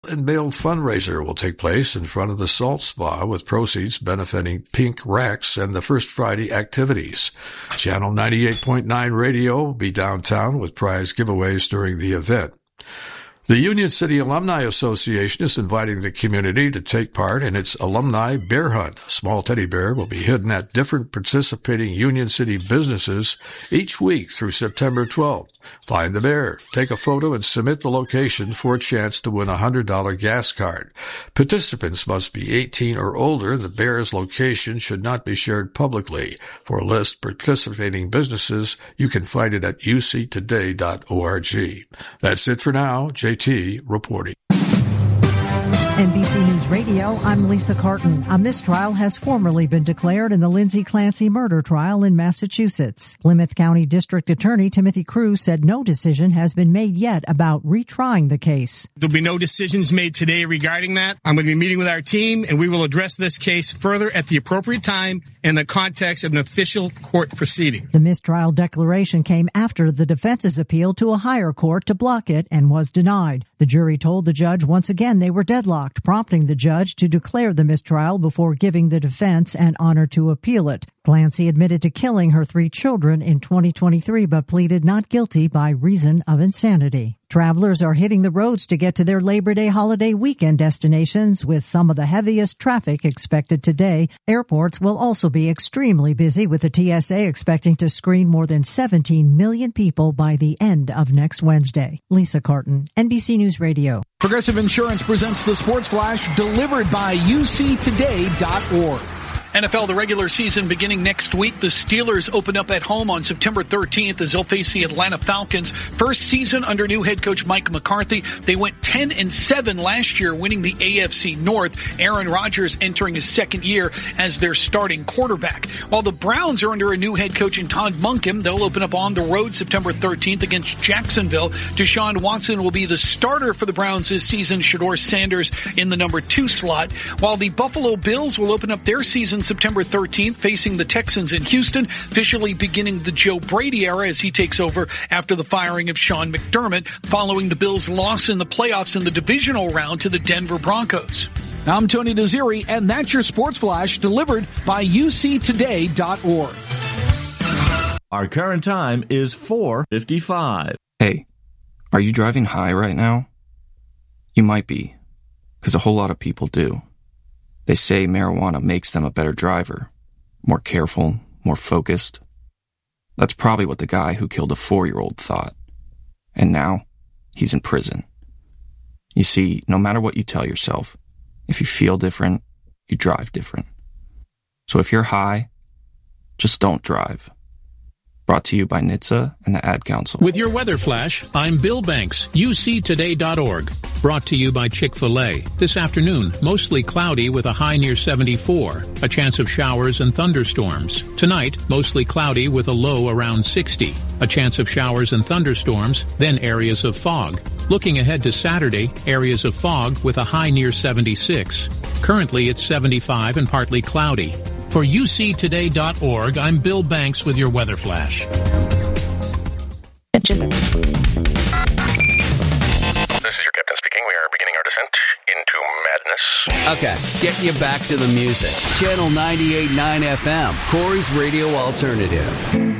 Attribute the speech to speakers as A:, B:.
A: and Mailed fundraiser will take place in front of the Salt Spa with proceeds benefiting Pink Rex and the First Friday activities. Channel 98.9 Radio will be downtown with prize giveaways during the event. The Union City Alumni Association is inviting the community to take part in its Alumni Bear Hunt. A small teddy bear will be hidden at different participating Union City businesses each week through September 12th. Find the bear, take a photo, and submit the location for a chance to win a $100 gas card. Participants must be 18 or older. The bear's location should not be shared publicly. For a list of participating businesses, you can find it at uctoday.org. That's it for now. JT reporting.
B: NBC News Radio, I'm Lisa Carton. A mistrial has formally been declared in the Lindsay Clancy murder trial in Massachusetts. Plymouth County District Attorney Timothy Cruz said no decision has been made yet about retrying the case.
C: There'll be no decisions made today regarding that. I'm going to be meeting with our team, and we will address this case further at the appropriate time in the context of an official court proceeding.
B: The mistrial declaration came after the defense's appeal to a higher court to block it and was denied. The jury told the judge once again they were deadlocked, prompting the judge to declare the mistrial before giving the defense an honor to appeal it. Clancy admitted to killing her 3 children in 2023, but pleaded not guilty by reason of insanity. Travelers are hitting the roads to get to their Labor Day holiday weekend destinations, with some of the heaviest traffic expected today. Airports will also be extremely busy, with the TSA expecting to screen more than 17 million people by the end of next Wednesday. Lisa Carton, NBC News Radio.
D: Progressive Insurance presents the Sports Flash, delivered by uctoday.org.
E: NFL, the regular season beginning next week. The Steelers open up at home on September 13th as they'll face the Atlanta Falcons. First season under new head coach Mike McCarthy. They went 10-7 last year, winning the AFC North. Aaron Rodgers entering his second year as their starting quarterback. While the Browns are under a new head coach in Todd Monken, they'll open up on the road September 13th against Jacksonville. Deshaun Watson will be the starter for the Browns this season. Shedeur Sanders in the number 2 slot. While the Buffalo Bills will open up their season September 13th, facing the Texans in Houston, officially beginning the Joe Brady era as he takes over after the firing of Sean McDermott, following the Bills' loss in the playoffs in the divisional round to the Denver Broncos.
D: I'm Tony Desiri, and that's your Sports Flash, delivered by uctoday.org.
F: Our current time is 4:55.
G: Hey, are you driving high right now? You might be, because a whole lot of people do. They say marijuana makes them a better driver, more careful, more focused. That's probably what the guy who killed a 4-year-old thought. And now, he's in prison. You see, no matter what you tell yourself, if you feel different, you drive different. So if you're high, just don't drive. Brought to you by NHTSA and the Ad Council.
H: With your weather flash, I'm Bill Banks, uctoday.org. Brought to you by Chick-fil-A. This afternoon, mostly cloudy with a high near 74. A chance of showers and thunderstorms. Tonight, mostly cloudy with a low around 60. A chance of showers and thunderstorms, then areas of fog. Looking ahead to Saturday, areas of fog with a high near 76. Currently, it's 75 and partly cloudy. For uctoday.org, I'm Bill Banks with your weather flash.
I: This is your captain speaking. We are beginning our descent into madness.
J: Okay, getting you back to the music. Channel 98.9 FM, Corey's Radio Alternative.